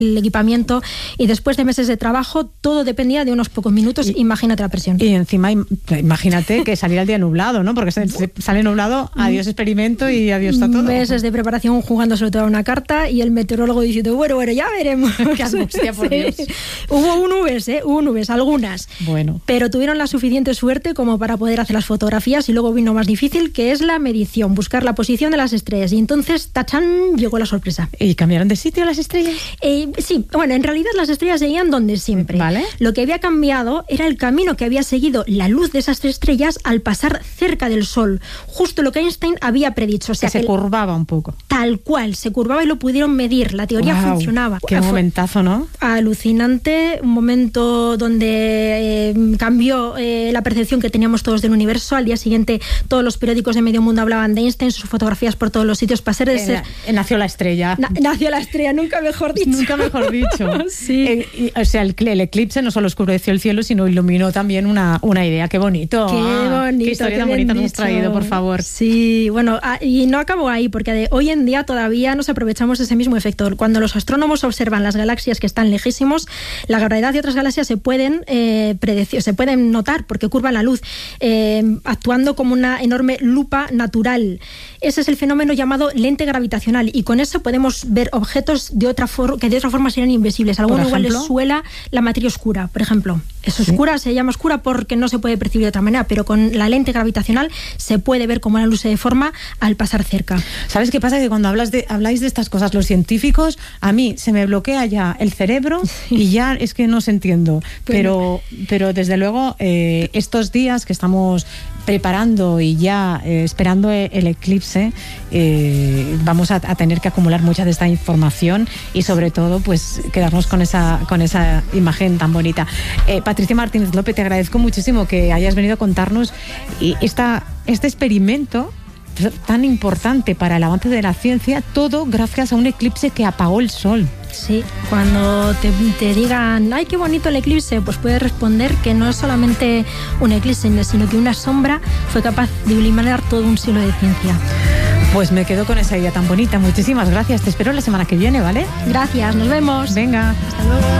el equipamiento, y después de meses de trabajo todo dependía de unos pocos minutos. Imagínate la presión. Y encima imagínate que saliera el día nublado, ¿no? Porque sale nublado, adiós experimento y adiós está todo. Meses de preparación jugando sobre todo a una carta y el meteorólogo diciendo, bueno, ya veremos. Qué angustia, por Dios. Hubo nubes, algunas. Bueno. Pero tuvieron la suficiente suerte como para poder hacer las fotografías, y luego vino más difícil, que es la medición, buscar la posición de las estrellas. Y entonces, tachán, llegó la sorpresa. ¿Y cambiaron de sitio las estrellas? Sí, bueno, en realidad las estrellas seguían donde siempre. ¿Vale? Lo que había cambiado era el camino que había seguido la luz de esas estrellas al pasar cerca del Sol. Justo lo que Einstein había predicho. O sea, que se curvaba un poco. Tal cual, se curvaba y lo pudieron medir. La teoría funcionaba. Qué momentazo, ¿no? Alucinante, un momento donde cambió la percepción que teníamos todos del universo. Al día siguiente todos los periódicos de medio mundo hablaban de Einstein, sus fotografías por todos los sitios. Pasar de ser... Nació la estrella. Nació la estrella, nunca mejor dicho. Nunca mejor dicho. Sí. O sea, el eclipse no solo oscureció el cielo, sino iluminó también una idea. ¡Qué bonito! ¡Qué bonito! ¡Qué historia tan bonita nos has traído, por favor! Sí, bueno, y no acabó ahí, porque hoy en día todavía nos aprovechamos de ese mismo efecto. Cuando los astrónomos observan las galaxias que están lejísimos, la gravedad de otras galaxias se pueden predecir, se pueden notar porque curvan la luz, actuando como una enorme lupa natural. Ese es el fenómeno llamado lente gravitacional, y con eso podemos ver objetos que de otra forma serían invisibles. A alguno igual les suela la materia oscura, por ejemplo. Es oscura, se llama oscura porque no se puede percibir de otra manera, pero con la lente gravitacional se puede ver cómo la luz se deforma al pasar cerca. ¿Sabes qué pasa? Que cuando habláis de estas cosas, los científicos, a mí se me bloquea ya el cerebro y ya es que no os entiendo. Pero desde luego, estos días que estamos preparando y ya esperando el eclipse, vamos a tener que acumular mucha de esta información y sobre todo pues quedarnos con esa imagen tan bonita. Patricia Martínez López, te agradezco muchísimo que hayas venido a contarnos este experimento tan importante para el avance de la ciencia, todo gracias a un eclipse que apagó el sol. Sí, cuando te digan, ¡ay, qué bonito el eclipse!, pues puedes responder que no es solamente un eclipse, sino que una sombra fue capaz de iluminar todo un siglo de ciencia. Pues me quedo con esa idea tan bonita. Muchísimas gracias. Te espero la semana que viene, ¿vale? Gracias, nos vemos. Venga. Hasta luego.